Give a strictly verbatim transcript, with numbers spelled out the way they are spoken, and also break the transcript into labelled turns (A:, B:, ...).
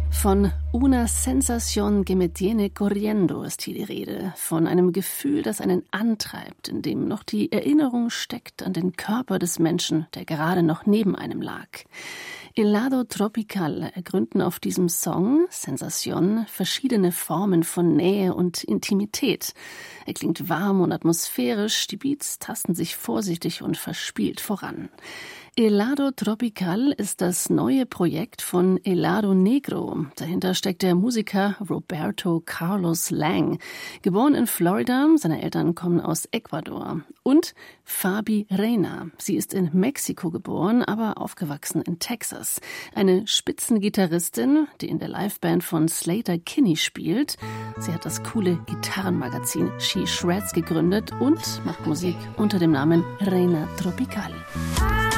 A: Von una sensación que me tiene corriendo ist hier die Rede. Von einem Gefühl, das einen antreibt, in dem noch die Erinnerung steckt an den Körper des Menschen, der gerade noch neben einem lag. Helado Tropical ergründen auf diesem Song, Sensación, verschiedene Formen von Nähe und Intimität. Er klingt warm und atmosphärisch, die Beats tasten sich vorsichtig und verspielt voran. Helado Tropical ist das neue Projekt von Helado Negro. Dahinter steckt der Musiker Roberto Carlos Lang, geboren in Florida, seine Eltern kommen aus Ecuador. Und Fabi Reina, sie ist in Mexiko geboren, aber aufgewachsen in Texas. Eine Spitzengitarristin, die in der Liveband von Slater Kinney spielt. Sie hat das coole Gitarrenmagazin She Shreds gegründet und macht Musik unter dem Namen Reina Tropical.